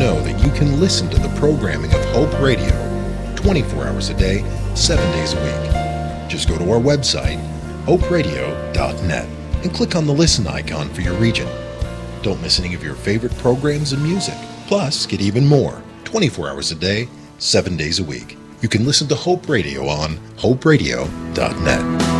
know that you can listen to the programming of Hope Radio 24 hours a day, 7 days a week. Just go to our website, hoperadio.net, and click on the listen icon for your region. Don't miss any of your favorite programs and music. Plus, get even more 24 hours a day, 7 days a week. You can listen to Hope Radio on hoperadio.net.